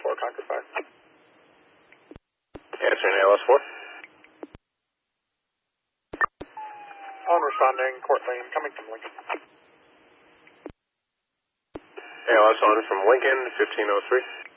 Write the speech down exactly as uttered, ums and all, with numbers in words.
four, Concord five. Answering A L S four. On responding, Court Lane, coming from Lincoln. A L S on from Lincoln, fifteen oh three.